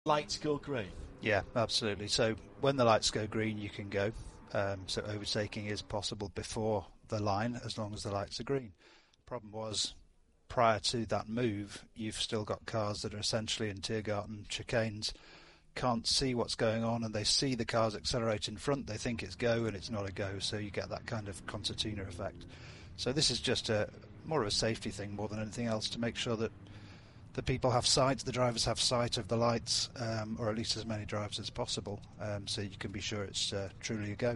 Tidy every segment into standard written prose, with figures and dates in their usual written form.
lights go green? Yeah, absolutely. So when the lights go green, you can go. So overtaking is possible before the line as long as the lights are green. Problem was, prior to that move, you've still got cars that are essentially in Tiergarten chicanes, can't see what's going on, and they see the cars accelerate in front, they think it's go, and it's not a go, so you get that kind of concertina effect. So this is just more of a safety thing more than anything else, to make sure that the people have sight, the drivers have sight of the lights, or at least as many drivers as possible, so you can be sure it's truly a go.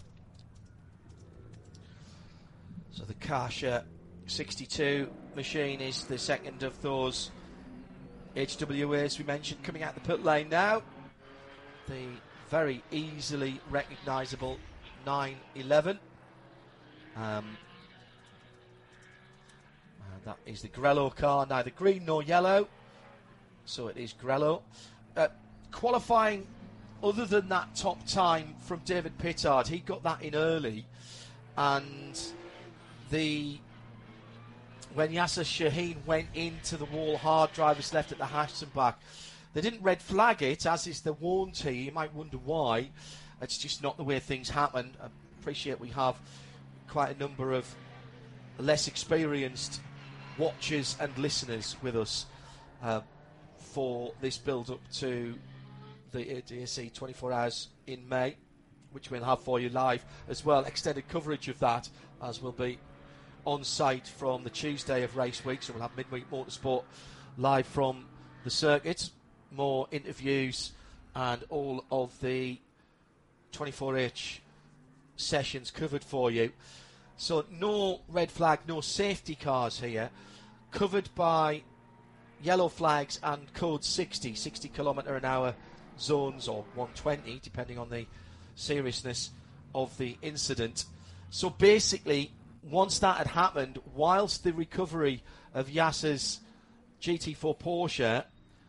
So the Kasia 62 machine is the second of those HWAs we mentioned coming out the pit lane now. The very easily recognisable 911. That is the Grello car, neither green nor yellow, so it is Grello. Qualifying, other than that top time from David Pittard, he got that in early, and when Yasser Shaheen went into the wall hard, drivers left at the Hassenbach, they didn't red flag it, as is the warranty. You might wonder why. It's just not the way things happen. I appreciate we have quite a number of less experienced watchers and listeners with us for this build-up to the ADAC 24 Hours in May, which we'll have for you live as well. Extended coverage of that, as will be on site from the Tuesday of race week, so we'll have midweek motorsport live from the circuit, more interviews and all of the 24H sessions covered for you. So no red flag, no safety cars here, covered by yellow flags and code 60 km/h zones, or 120 depending on the seriousness of the incident. So basically, once that had happened, whilst the recovery of Yasser's GT4 Porsche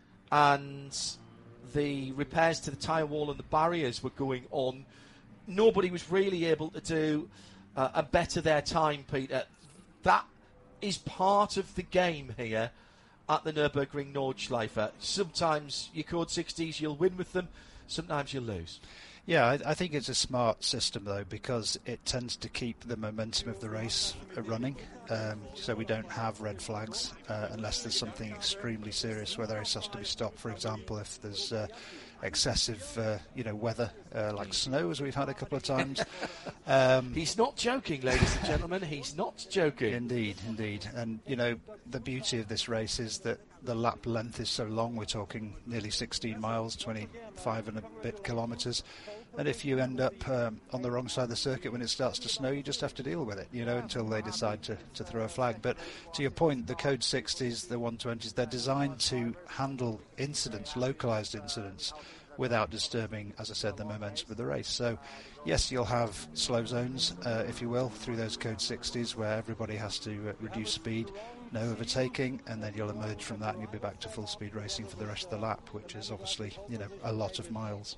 and the repairs to the tyre wall and the barriers were going on, nobody was really able to do and better their time, Peter. That is part of the game here at the Nürburgring Nordschleife. Sometimes your code 60s, you'll win with them, sometimes you'll lose. Yeah, I think it's a smart system, though, because it tends to keep the momentum of the race running. So we don't have red flags unless there's something extremely serious where the race has to be stopped. For example, if there's excessive weather, like snow, as we've had a couple of times. He's not joking, ladies and gentlemen. He's not joking. Indeed. And, the beauty of this race is that the lap length is so long. We're talking nearly 16 miles, 25 and a bit kilometres. And if you end up on the wrong side of the circuit when it starts to snow, you just have to deal with it, until they decide to throw a flag. But to your point, the code 60s, the 120s, they're designed to handle incidents, localised incidents, without disturbing, as I said, the momentum of the race. So, yes, you'll have slow zones, if you will, through those code 60s where everybody has to reduce speed, no overtaking, and then you'll emerge from that and you'll be back to full speed racing for the rest of the lap, which is obviously, a lot of miles.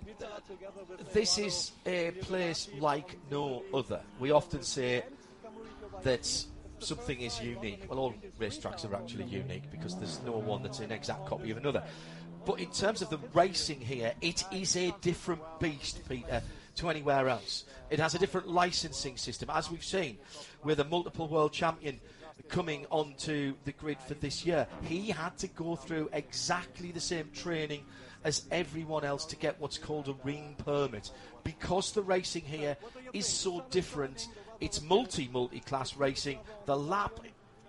This is a place like no other. We often say that something is unique. Well, all racetracks are actually unique because there's no one that's an exact copy of another. But in terms of the racing here, it is a different beast, Peter, to anywhere else. It has a different licensing system, as we've seen, with a multiple world champion coming onto the grid for this year. He had to go through exactly the same training as everyone else to get what's called a ring permit. Because the racing here is so different, it's multi-class racing. The lap,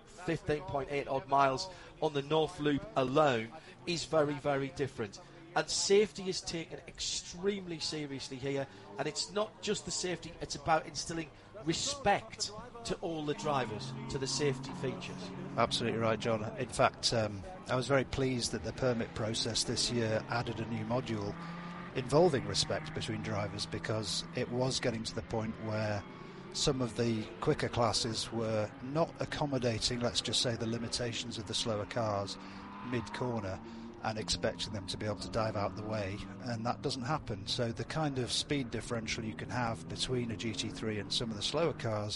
15.8 odd miles on the North Loop alone, is very, very different. And safety is taken extremely seriously here. And it's not just the safety, it's about instilling respect to all the drivers, to the safety features. Absolutely right, John. In fact, I was very pleased that the permit process this year added a new module involving respect between drivers, because it was getting to the point where some of the quicker classes were not accommodating, let's just say, the limitations of the slower cars mid-corner and expecting them to be able to dive out the way, and that doesn't happen. So the kind of speed differential you can have between a GT3 and some of the slower cars,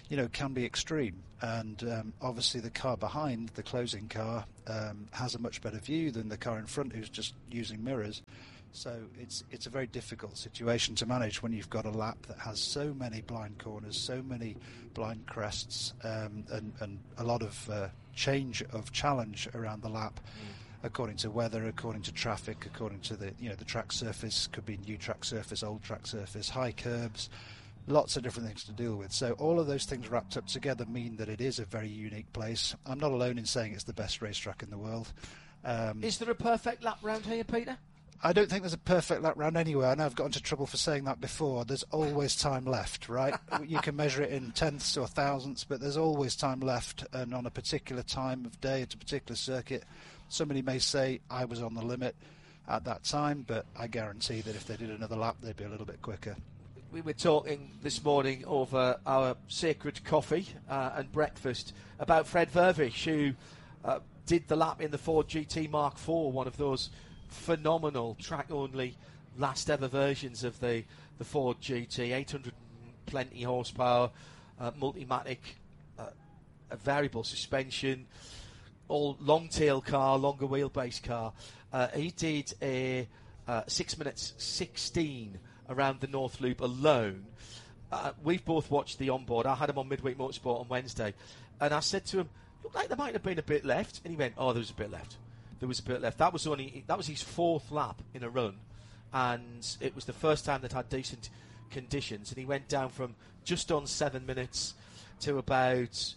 can be extreme. And obviously the car behind, the closing car, has a much better view than the car in front who's just using mirrors. So it's a very difficult situation to manage when you've got a lap that has so many blind corners, so many blind crests, and a lot of change of challenge around the lap, according to weather, according to traffic, according to the track surface. Could be new track surface, old track surface, high curbs, lots of different things to deal with. So all of those things wrapped up together mean that it is a very unique place. I'm not alone in saying it's the best racetrack in the world. Is there a perfect lap round here, Peter? I don't think there's a perfect lap round anywhere. I know I've got into trouble for saying that before. There's always time left, right? You can measure it in tenths or thousandths, but there's always time left. And on a particular time of day, at a particular circuit, somebody may say, I was on the limit at that time, but I guarantee that if they did another lap, they'd be a little bit quicker. We were talking this morning over our sacred coffee and breakfast about Fred Vervish, who did the lap in the Ford GT Mark IV, one of those phenomenal track-only last-ever versions of the Ford GT, 800 plenty horsepower, Multimatic, a variable suspension, all long-tail car, longer wheelbase car. He did a 6 minutes 16 around the North Loop alone. We've both watched the onboard. I had him on Midweek Motorsport on Wednesday, and I said to him, looked like there might have been a bit left, and he went, oh, there was a bit left. There was a bit left. That was his fourth lap in a run, and it was the first time that had decent conditions, and he went down from just on 7 minutes to about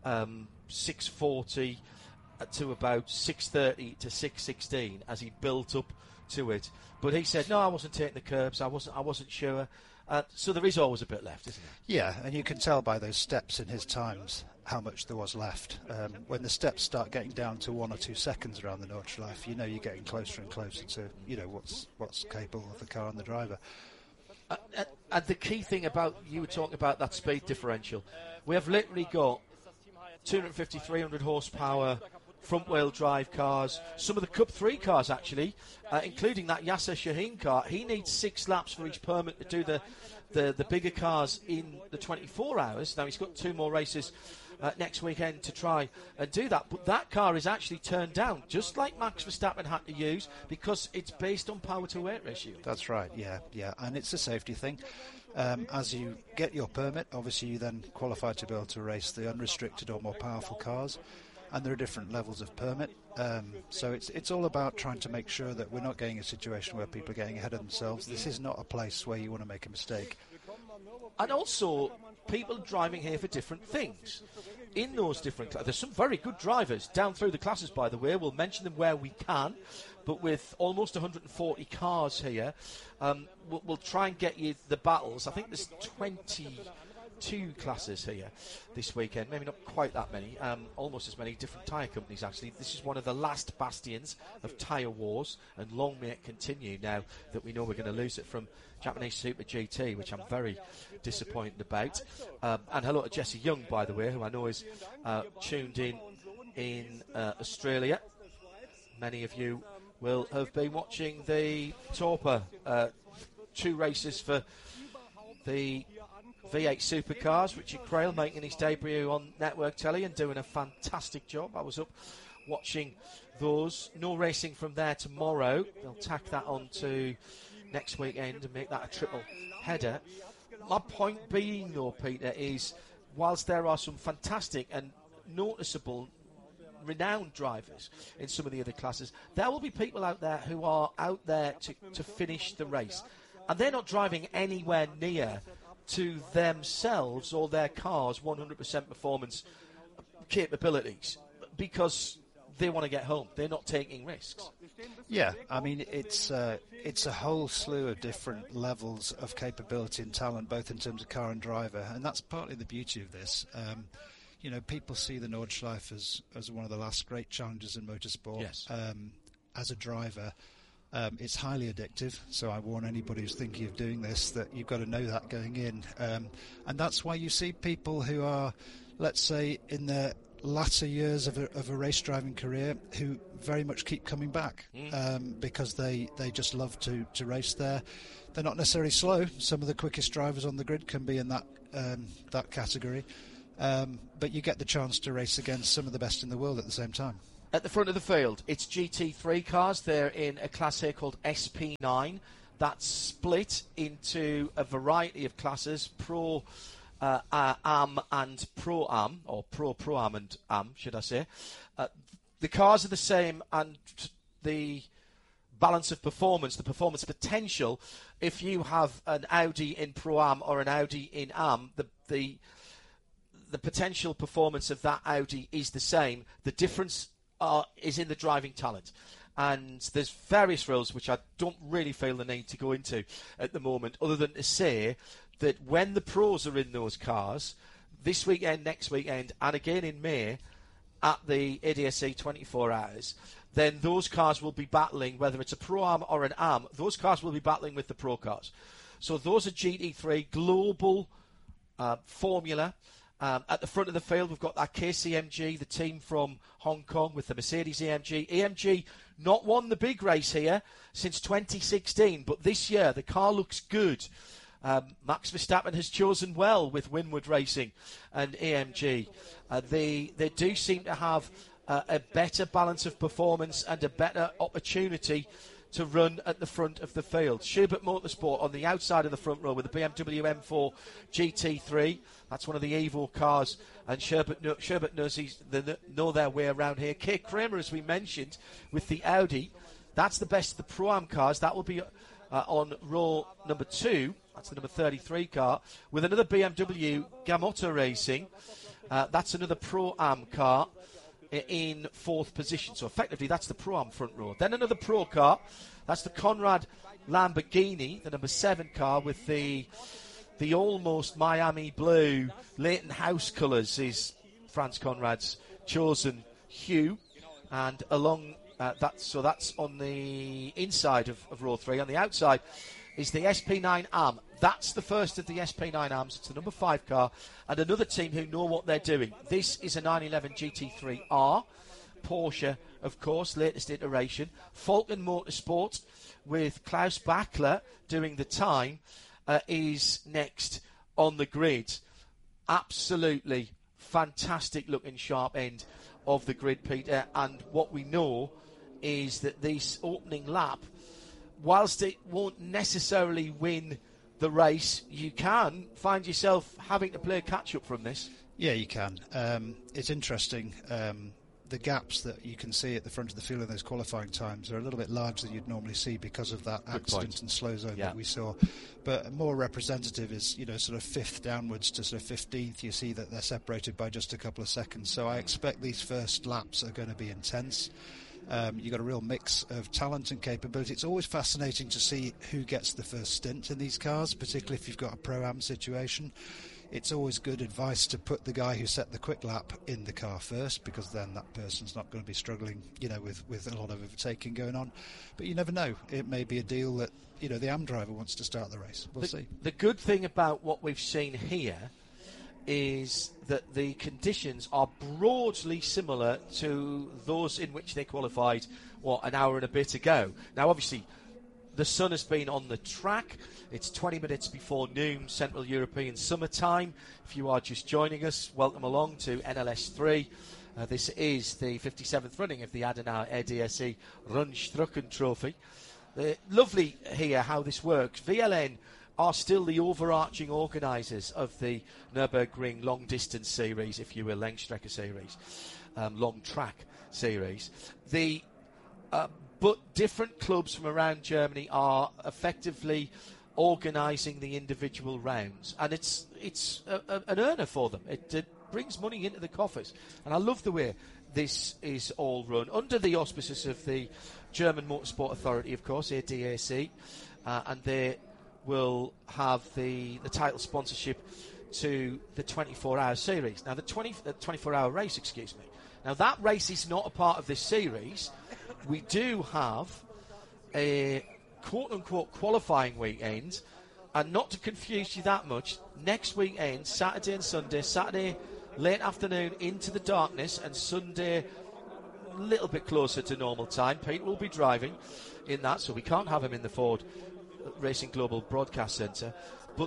6:40 to about 6:30 to 6:16 as he built up to it. But he said, no, I wasn't taking the curbs. I wasn't sure. So there is always a bit left, isn't there? Yeah, and you can tell by those steps in his times how much there was left. When the steps start getting down to 1 or 2 seconds around the Nordschleife, you're getting closer and closer to what's capable of the car and the driver. And the key thing about, you were talking about that speed differential, we have literally got 250, 300 horsepower front-wheel drive cars, some of the Cup 3 cars actually, including that Yasser Shaheen car. He needs 6 laps for each permit to do the bigger cars in the 24 hours. Now he's got 2 more races next weekend to try and do that, but that car is actually turned down, just like Max Verstappen had to use, because it's based on power to weight ratio. That's right, yeah, and it's a safety thing. As you get your permit, obviously you then qualify to be able to race the unrestricted or more powerful cars, and there are different levels of permit. So it's all about trying to make sure that we're not getting a situation where people are getting ahead of themselves. This is not a place where you want to make a mistake. And also, people driving here for different things. In those different classes, there's some very good drivers down through the classes, by the way. We'll mention them where we can, but with almost 140 cars here, we'll try and get you the battles. I think there's 22 classes here this weekend, maybe not quite that many, almost as many different tyre companies actually. This is one of the last bastions of tyre wars, and long may it continue now that we know we're going to lose it from Japanese Super GT, which I'm very disappointed about. And hello to Jesse Young, by the way, who I know is tuned in Australia. Many of you will have been watching the Torpa 2 races for the V8 supercars. Richard Crail making his debut on network telly and doing a fantastic job. I was up watching those. No racing from there tomorrow. They'll tack that on to next weekend and make that a triple header. My point being, though, Peter, is whilst there are some fantastic and noticeable renowned drivers in some of the other classes, there will be people out there who are out there to finish the race, and they're not driving anywhere near to themselves or their cars 100% performance capabilities because they want to get home. They're not taking risks. Yeah, I mean, it's a whole slew of different levels of capability and talent, both in terms of car and driver, and that's partly the beauty of this. People see the Nordschleife as one of the last great challenges in motorsport. Yes. As a driver, it's highly addictive, so I warn anybody who's thinking of doing this that you've got to know that going in. And that's why you see people who are, let's say, in their latter years of a race driving career who very much keep coming back because they just love to race there. They're not necessarily slow. Some of the quickest drivers on the grid can be in that category. but you get the chance to race against some of the best in the world at the same time. At the front of the field, it's GT3 cars. They're in a class here called SP9. That's split into a variety of classes, Pro Am and Pro Am, or Pro Am and Am, should I say. The cars are the same, and the balance of performance, the performance potential, if you have an Audi in Pro Am or an Audi in Am, the potential performance of that Audi is the same. The difference is in the driving talent. And there's various rules which I don't really feel the need to go into at the moment, other than to say that when the pros are in those cars, this weekend, next weekend, and again in May, at the ADSC 24 Hours, then those cars will be battling, whether it's a Pro Am or an Am, those cars will be battling with the Pro cars. So those are GT3 global formula. At the front of the field, we've got that KCMG, the team from Hong Kong, with the Mercedes AMG. AMG not won the big race here since 2016, but this year the car looks good. Max Verstappen has chosen well with Winward Racing and AMG. They do seem to have a better balance of performance and a better opportunity to run at the front of the field. Sherbert Motorsport on the outside of the front row with the BMW M4 GT3. That's one of the Evo cars, and Sherbert know their way around here. Kay Kramer, as we mentioned, with the Audi. That's the best of the Pro-Am cars. That will be on row number 2. That's the number 33 car, with another BMW Gamotta Racing. That's another Pro-Am car in 4th position. So effectively that's the Pro-Am front row. Then another Pro car. That's the Conrad Lamborghini, the number 7 car, with the almost Miami blue Leighton House colours is Franz Conrad's chosen hue. And along so that's on the inside of row 3. On the outside is the SP9 Am. That's the first of the SP9 Ams. It's the number 5 car, and another team who know what they're doing. This is a 911 GT3R. Porsche, of course, latest iteration. Falcon Motorsport with Klaus Bachler doing the time is next on the grid. Absolutely fantastic looking sharp end of the grid, Peter. And what we know is that this opening lap, whilst it won't necessarily win the race, you can find yourself having to play catch-up from this. Yeah, you can. It's interesting. The gaps that you can see at the front of the field in those qualifying times are a little bit larger than you'd normally see because of that accident and slow zone that we saw. But more representative is, sort of 5th downwards to sort of 15th. You see that they're separated by just a couple of seconds. So I expect these first laps are going to be intense. You've got a real mix of talent and capability. It's always fascinating to see who gets the first stint in these cars, particularly if you've got a Pro-Am situation. It's always good advice to put the guy who set the quick lap in the car first, because then that person's not going to be struggling, with a lot of overtaking going on. But you never know. It may be a deal that, the Am driver wants to start the race. We'll see. The good thing about what we've seen here is that the conditions are broadly similar to those in which they qualified, an hour and a bit ago. Now, obviously, the sun has been on the track. It's 20 minutes before noon, Central European summertime. If you are just joining us, welcome along to NLS3. This is the 57th running of the Adenauer ADSC Rundstrecke Trophy. Lovely here how this works. VLN are still the overarching organisers of the Nürburgring Long Distance Series, if you will, Langstrecke Series, Long Track Series. But different clubs from around Germany are effectively organising the individual rounds, and it's an earner for them. It brings money into the coffers, and I love the way this is all run under the auspices of the German Motorsport Authority, of course, ADAC, and they will have the title sponsorship to the 24-hour series. Now, the 24-hour race, excuse me. Now, that race is not a part of this series. We do have a quote-unquote qualifying weekend, and not to confuse you that much, next weekend, Saturday and Sunday, Saturday late afternoon into the darkness, and Sunday a little bit closer to normal time. Pete will be driving in that, so we can't have him in the Ford Racing Global Broadcast Centre. But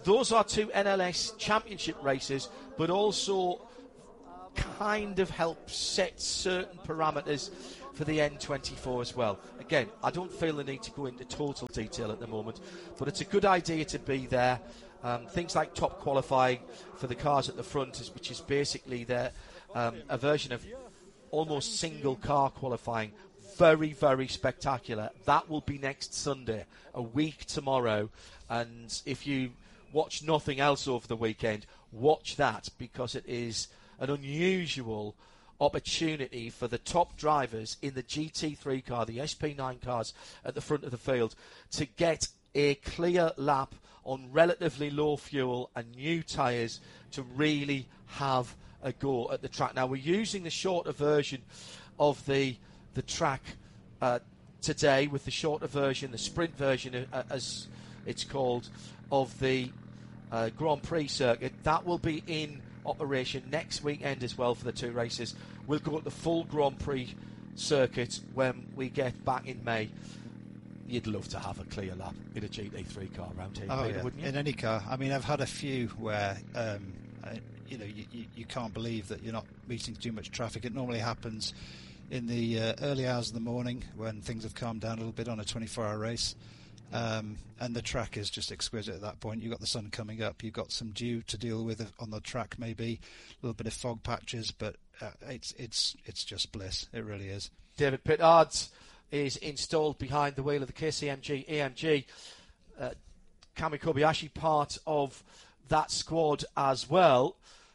those are two NLS Championship races, but also kind of help set certain parameters for the N24 as well. Again, I don't feel the need to go into total detail at the moment, but it's a good idea to be there. Things like top qualifying for the cars at the front, which is basically a version of almost single car qualifying. Very, very spectacular. That will be next Sunday, a week tomorrow. And if you watch nothing else over the weekend, watch that, because it is an unusual opportunity for the top drivers in the GT3 car, the SP9 cars at the front of the field, to get a clear lap on relatively low fuel and new tyres to really have a go at the track. Now, we're using the shorter version of the track today, with the shorter version, the sprint version as it's called, of the Grand Prix circuit. That will be in operation next weekend as well for the two races. We'll go to the full Grand Prix circuit when we get back in May. You'd love to have a clear lap in a GT3 car around here, Peter, wouldn't you? In any car. I mean, I've had a few where you can't believe that you're not meeting too much traffic. It normally happens in the early hours of the morning when things have calmed down a little bit on a 24-hour race. And the track is just exquisite at that point. You've got the sun coming up, you've got some dew to deal with on the track, maybe a little bit of fog patches, but it's just bliss. It really is. David Pittards is installed behind the wheel of the KCMG AMG. Kami Kobayashi, part of that squad as well.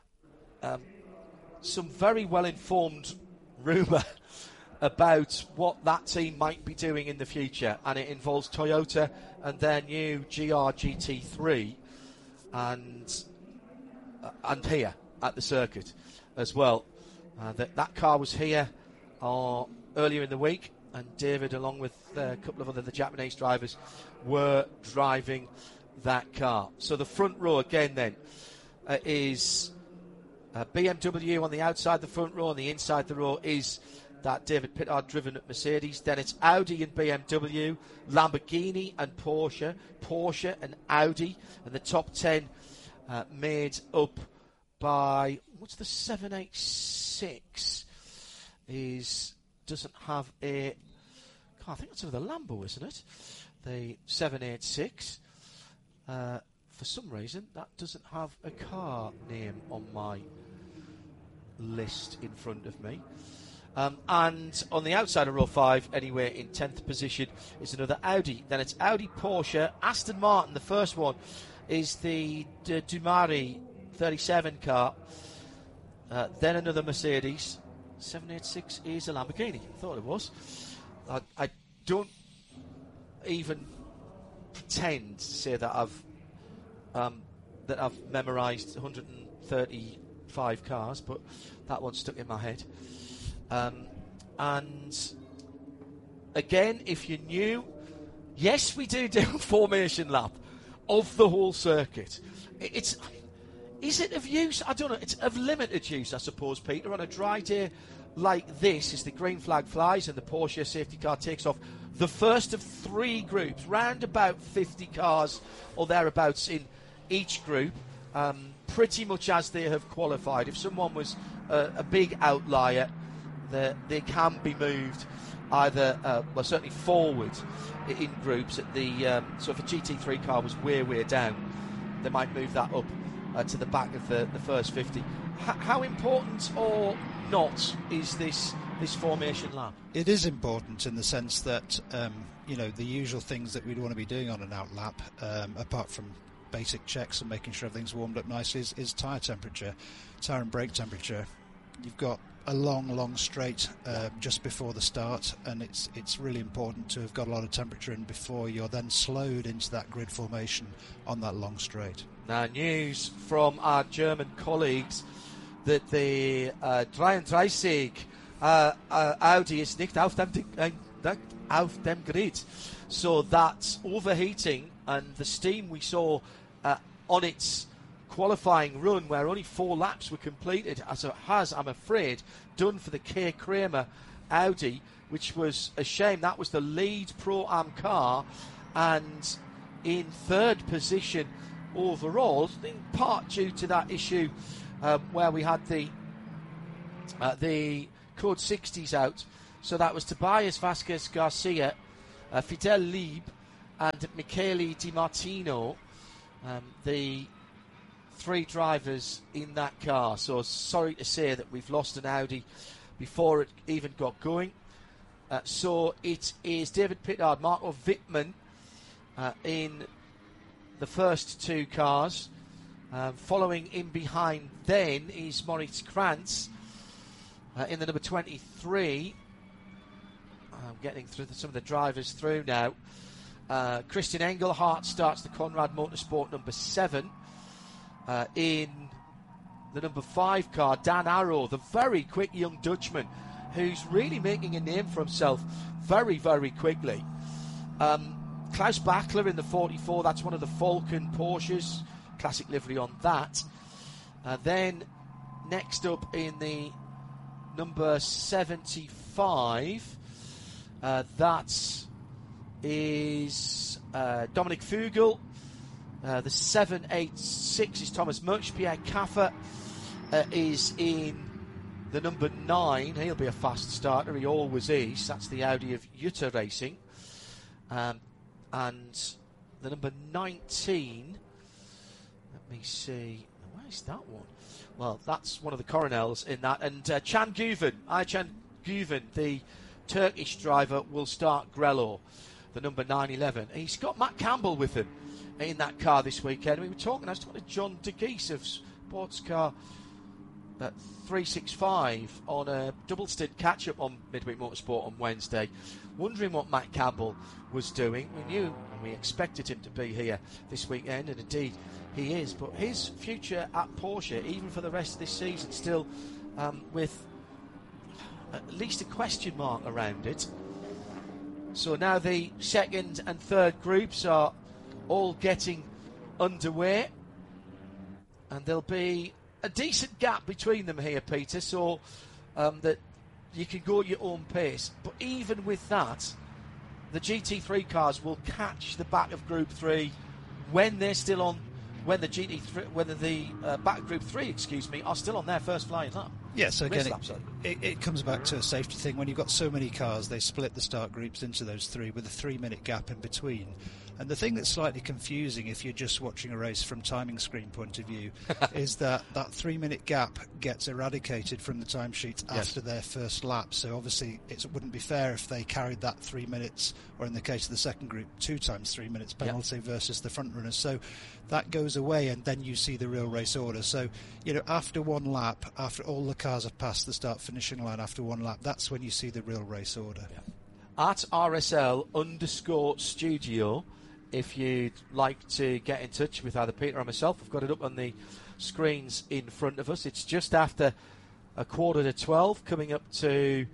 Some very well-informed rumour about what that team might be doing in the future, and it involves Toyota and their new GR GT3 and here at the circuit as well. That car was here earlier in the week, and David, along with a couple of other Japanese drivers, were driving that car. So the front row again then is BMW on the outside the front row, and the inside the row is that David Pittard driven at Mercedes. Then it's Audi and BMW, Lamborghini and Porsche and Audi, and the top 10 made up by, what's the 786 doesn't have a, I think that's another Lambo, isn't it? The 786, for some reason that doesn't have a car name on my list in front of me. And on the outside of row 5, anyway, in 10th position, is another Audi. Then it's Audi, Porsche, Aston Martin. The first one is the Dumari 37 car. Then another Mercedes. 786 is a Lamborghini. I thought it was. I don't even pretend to say that I've memorised 135 cars, but that one stuck in my head. And again, if you're new, yes, we do a formation lap of the whole circuit. Is it of use? I don't know. It's of limited use, I suppose, Peter. On a dry day like this, as the green flag flies and the Porsche safety car takes off, the first of 3 groups, round about 50 cars or thereabouts in each group, pretty much as they have qualified. If someone was a big outlier, they can be moved either, certainly forward in groups. So if a GT3 car was way down, they might move that up to the back of the first 50. How important or not is this formation lap? It is important in the sense that the usual things that we'd want to be doing on an out lap, apart from basic checks and making sure everything's warmed up nicely, is tyre temperature, tyre and brake temperature. You've got a long straight just before the start, and it's really important to have got a lot of temperature in before you're then slowed into that grid formation on that long straight. Now, news from our German colleagues that the 33 Audi is nicht auf dem Grid. So that's overheating, and the steam we saw on its qualifying run, where only 4 laps were completed, as it has, I'm afraid, done for the K. Kramer Audi, which was a shame. That was the lead Pro-Am car, and in 3rd position overall, in part due to that issue where we had the Code 60s out. So that was Tobias Vasquez Garcia, Fidel Lieb, and Michele Di Martino, the 3 drivers in that car. So sorry to say that we've lost an Audi before it even got going. So it is David Pittard, Marco Wittmann in the first 2 cars. Following in behind then is Moritz Krantz in the number 23. I'm getting through some of the drivers through now. Christian Engelhardt starts the Conrad Motorsport number 7. In the number 5 car, Dan Arrow, the very quick young Dutchman who's really making a name for himself very, very quickly. Klaus Bachler in the 44, that's one of the Falcon Porsches, classic livery on that. Then next up in the number 75, that is Dominic Fugel. The 786 is Thomas Mutch. Pierre Caffer is in the number 9. He'll be a fast starter. He always is. That's the Audi of Jutta Racing. And the number 19, let me see. Where's that one? Well, that's one of the Coronels in that. And Can Güven, the Turkish driver, will start Grello, the number 911. He's got Matt Campbell with him in that car this weekend. I was talking to John De Geese of Sports Car 365 on a double stint catch-up on Midweek Motorsport on Wednesday, wondering what Matt Campbell was doing. We knew and we expected him to be here this weekend, and indeed he is, but his future at Porsche, even for the rest of this season, still with at least a question mark around it. So now the second and third groups are all getting underway, and there'll be a decent gap between them here, Peter, so that you can go at your own pace. But even with that, the GT3 cars will catch the back of Group 3 when they're still on, when the back of Group 3, are still on their first flying lap. Yeah, so again, it comes back to a safety thing. When you've got so many cars, they split the start groups into those 3 with a 3-minute gap in between. And the thing that's slightly confusing if you're just watching a race from timing screen point of view is that 3-minute gap gets eradicated from the timesheets after their first lap. So obviously it wouldn't be fair if they carried that 3 minutes, or in the case of the second group, 2 times 3 minutes penalty versus the front runners. So that goes away, and then you see the real race order. So, after one lap, after all the cars have passed the start-finishing line after one lap, that's when you see the real race order. Yeah. At RSL_studio, if you'd like to get in touch with either Peter or myself, we've got it up on the screens in front of us. It's just after 11:45, coming up to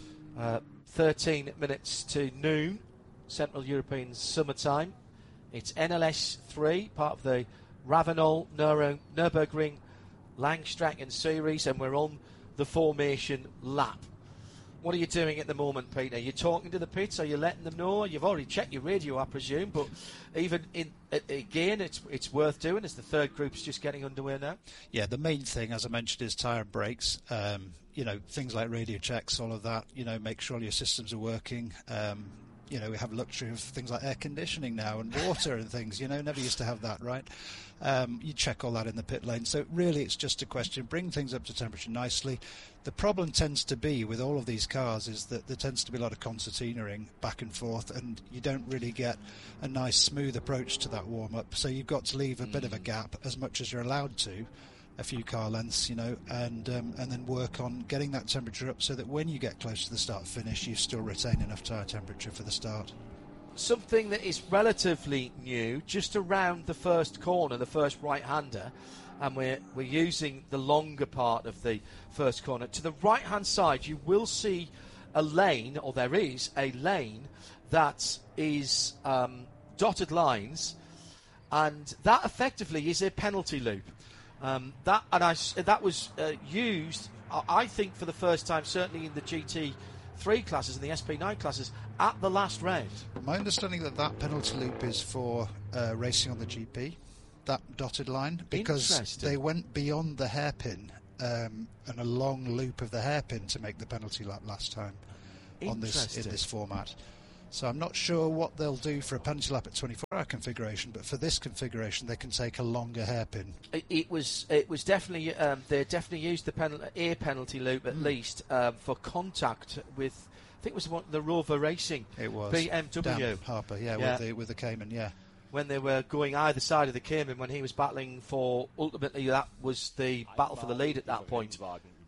13 minutes to noon, Central European summertime. It's NLS 3, part of the Ravenol Nürburgring Langstracken series, and we're on the formation lap. What are you doing at the moment, Peter? Are you talking to the pits? Are you letting them know? You've already checked your radio, I presume, but even again, it's worth doing as the third group's just getting underway now. Yeah, the main thing, as I mentioned, is tyre and brakes. Things like radio checks, all of that. Make sure your systems are working. We have a luxury of things like air conditioning now and water and things. Never used to have that, right? You check all that in the pit lane. So really it's just a question, bring things up to temperature nicely. The problem tends to be with all of these cars is that there tends to be a lot of concertinaing back and forth, and you don't really get a nice smooth approach to that warm-up. So you've got to leave a bit of a gap, as much as you're allowed to, a few car lengths, and then work on getting that temperature up so that when you get close to the start-finish, you still retain enough tyre temperature for the start. Something that is relatively new, just around the first corner, the first right-hander, and we're using the longer part of the first corner. To the right-hand side, you will see a lane, or there is a lane, that is dotted lines, and that effectively is a penalty loop. That was used, I think, for the first time, certainly in the GT3 classes and the SP9 classes, at the last round. My understanding that penalty loop is for racing on the GP. that dotted line, because they went beyond the hairpin and a long loop of the hairpin to make the penalty lap last time in this format. So I'm not sure what they'll do for a penalty lap at 24-hour configuration, but for this configuration they can take a longer hairpin. It was definitely they definitely used the air penalty loop at least for contact with, I think it was the Rover Racing. It was BMW. Dan Harper, with the Cayman, when they were going either side of the Cayman, when he was battling for, ultimately that was the battle for the lead at that point.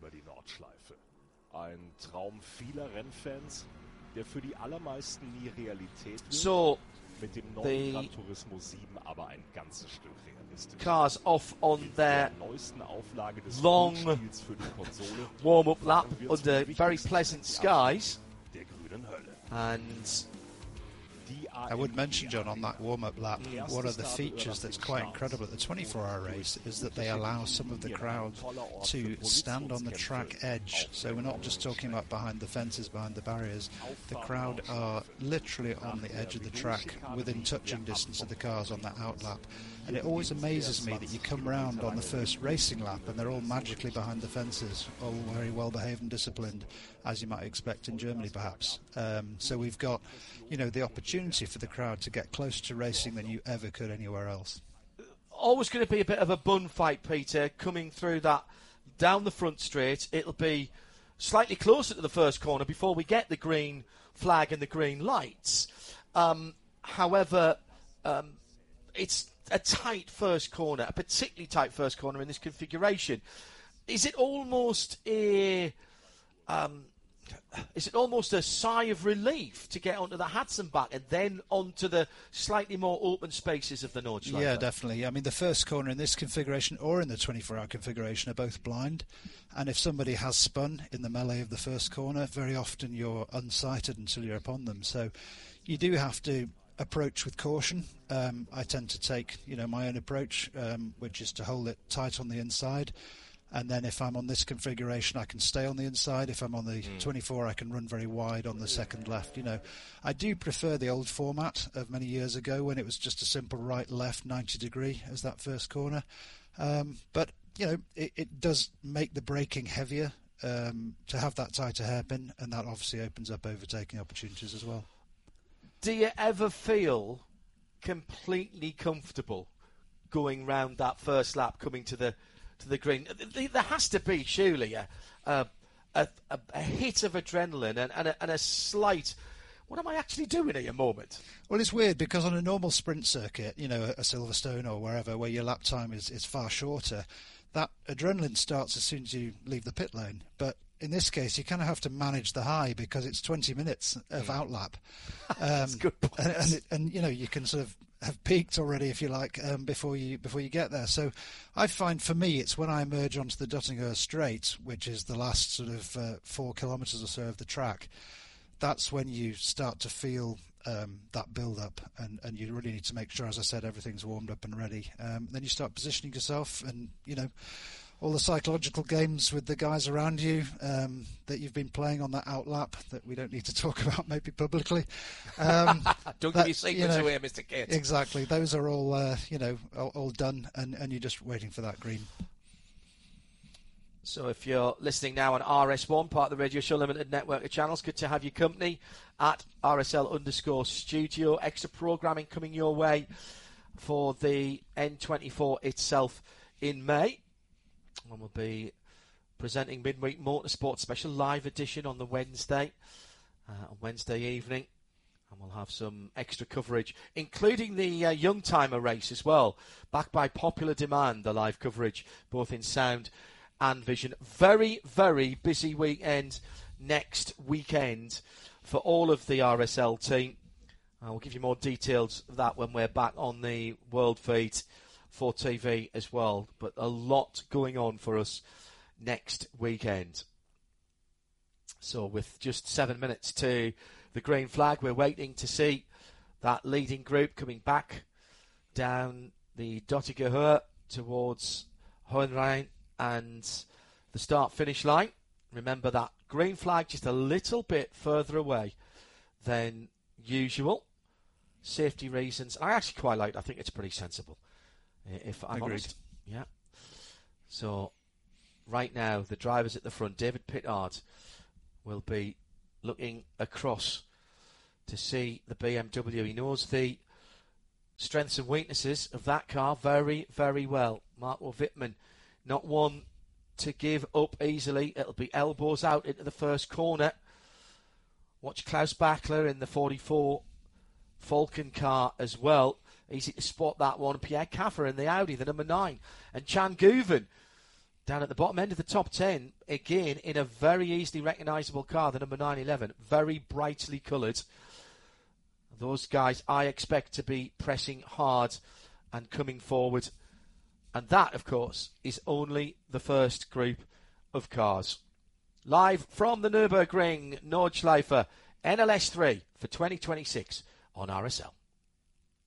Ein Traum vieler Rennfans, der für die allermeisten nie Realität wird. So, mit dem neuen Gran Turismo 7 aber ein ganzes Stück realistisch. Cars off on their long warm-up lap under very pleasant skies. And I would mention, John, on that warm-up lap, one of the features that's quite incredible at the 24-hour race is that they allow some of the crowd to stand on the track edge. So we're not just talking about behind the fences, behind the barriers. The crowd are literally on the edge of the track, within touching distance of the cars on that outlap. And it always amazes me that you come round on the first racing lap and they're all magically behind the fences, all very well behaved and disciplined, as you might expect in Germany perhaps. So we've got, the opportunity for the crowd to get closer to racing than you ever could anywhere else. Always going to be a bit of a bun fight, Peter, coming through that down the front straight. It'll be slightly closer to the first corner before we get the green flag and the green lights. However, it's a tight first corner, a particularly tight first corner in this configuration. Is it almost a sigh of relief to get onto the Hatzenbach and then onto the slightly more open spaces of the Nordschleife? Yeah, definitely. I mean, the first corner in this configuration or in the 24-hour configuration are both blind. And if somebody has spun in the melee of the first corner, very often you're unsighted until you're upon them. So you do have to approach with caution. I tend to take, my own approach, which is to hold it tight on the inside. And then if I'm on this configuration, I can stay on the inside. If I'm on the 24, I can run very wide on the second left. I do prefer the old format of many years ago when it was just a simple right-left 90 degree as that first corner. But, it does make the braking heavier to have that tighter hairpin, and that obviously opens up overtaking opportunities as well. Do you ever feel completely comfortable going round that first lap, coming to the green? There has to be, surely, a hit of adrenaline and a slight, what am I actually doing here moment? Well, it's weird because on a normal sprint circuit, a Silverstone or wherever, where your lap time is far shorter, that adrenaline starts as soon as you leave the pit lane. But in this case, you kind of have to manage the high because it's 20 minutes of outlap. That's a good point. And you can sort of have peaked already, if you like, before you get there. So I find for me, it's when I emerge onto the Döttinger Straight, which is the last sort of 4 kilometres or so of the track, that's when you start to feel that build-up, and you really need to make sure, as I said, everything's warmed up and ready. Then you start positioning yourself, and, all the psychological games with the guys around you that you've been playing on that outlap that we don't need to talk about maybe publicly. Don't give your secrets away, Mr. Kate. Exactly. Those are all, all done, and you're just waiting for that green. So if you're listening now on RS1, part of the Radio Show Limited network of channels, good to have your company at RSL_studio. Extra programming coming your way for the N24 itself in May. And we'll be presenting Midweek Motorsport Special live edition on the Wednesday evening. And we'll have some extra coverage, including the Youngtimer race as well. Back by popular demand, the live coverage, both in sound and vision. Very, very busy weekend next weekend for all of the RSL team. We'll give you more details of that when we're back on the World Feed for TV as well. But a lot going on for us next weekend. So with just 7 minutes to the green flag, we're waiting to see that leading group coming back down the Döttinger Höhe towards Hohenrhein and the start-finish line. Remember that green flag just a little bit further away than usual. Safety reasons. I actually quite like it. I think it's pretty sensible. if I'm Agreed. honest. Yeah. So, right now, the drivers at the front, David Pittard, will be looking across to see the BMW. He knows the strengths and weaknesses of that car very, very well. Marco Wittmann, not one to give up easily. It'll be elbows out into the first corner. Watch Klaus Bachler in the 44 Falcon car as well. Easy to spot that one. Pierre Caffer in the Audi, the number 9. And Chan Guven down at the bottom end of the top 10, again in a very easily recognisable car, the number 911. Very brightly coloured. Those guys I expect to be pressing hard and coming forward. And that, of course, is only the first group of cars. Live from the Nürburgring, Nordschleife, NLS3 for 2026 on RSL.